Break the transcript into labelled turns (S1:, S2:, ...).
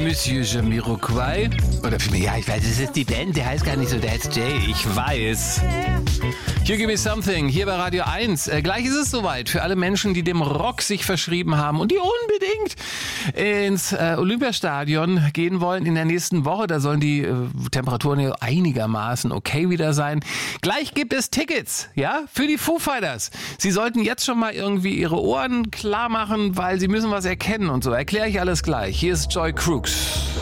S1: Monsieur Jamiroquai. Oder für mich, ja, ich weiß, es ist die Band, der heißt gar nicht so, der heißt Jay, ich weiß. You Give Me Something, hier bei Radio 1. Gleich ist es soweit für alle Menschen, die dem Rock sich verschrieben haben und die unbedingt ins Olympiastadion gehen wollen in der nächsten Woche. Da sollen die Temperaturen ja einigermaßen okay wieder sein. Gleich gibt es Tickets, ja, für die Foo Fighters. Sie sollten jetzt schon mal irgendwie ihre Ohren klar machen, weil sie müssen was erkennen und so. Erkläre ich alles gleich. Hier ist Joy Crooks.